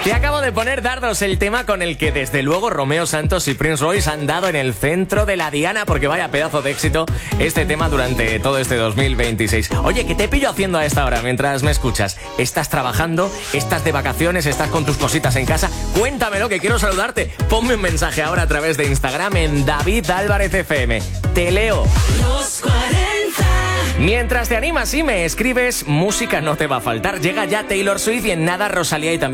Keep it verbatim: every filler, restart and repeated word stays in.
Te acabo de poner, Dardos, el tema con el que desde luego Romeo Santos y Prince Royce han dado en el centro de la diana, porque vaya pedazo de éxito este tema durante todo este dos mil veintiséis. Oye, ¿qué te pillo haciendo a esta hora mientras me escuchas? ¿Estás trabajando? ¿Estás de vacaciones? ¿Estás con tus cositas en casa? Cuéntamelo, que quiero saludarte. Ponme un mensaje ahora a través de Instagram en David Álvarez F M. Te leo. Los cuarenta. Mientras te animas y me escribes, música no te va a faltar. Llega ya Taylor Swift y en nada Rosalía y también